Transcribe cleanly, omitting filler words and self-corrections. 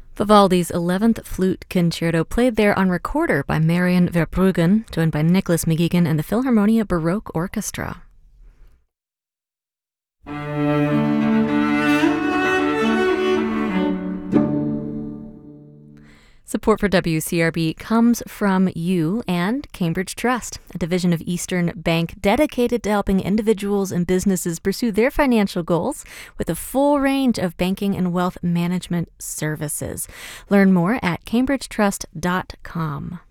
Vivaldi's 11th Flute Concerto, played there on recorder by Marian Verbruggen, joined by Nicholas McGeegan and the Philharmonia Baroque Orchestra. Support for WCRB comes from you and Cambridge Trust, a division of Eastern Bank dedicated to helping individuals and businesses pursue their financial goals with a full range of banking and wealth management services. Learn more at cambridgetrust.com.